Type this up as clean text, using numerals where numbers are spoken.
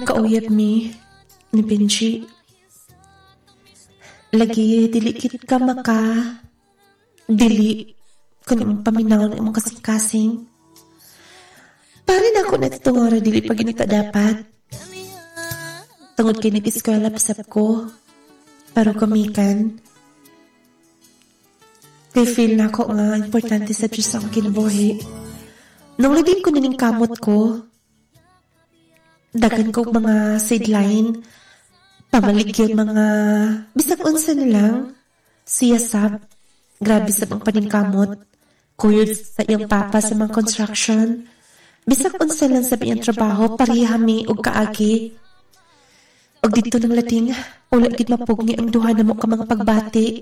Kauyab ni Benji. Lagi, dili kit ka dili kung imong paminaw ng imong kasing-kasing. Pare na ako natitungora dili pag ginita dapat. Tungod kay nag-eskwela pasap ko. Pero kumikan. Kay feel na ako nga importante sa Diyos ang kinabuhi. Nung laging ko nining kamot ko, dagan ko mga sideline, pamaligyan mga bisag unsa na lang, siyasab, grabe sa mga paningkamot, kuyod sa iyang papa sa mga construction, bisag unsa lang sa iyang trabaho, parihami o kaagi. Og dito ng lating, ula gid mapugni ang duha na mo ka mga pagbati.